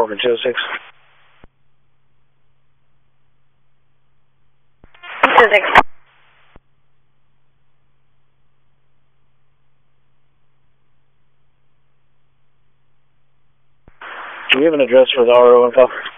Morgan 206. 206. Do we have an address for the RO info?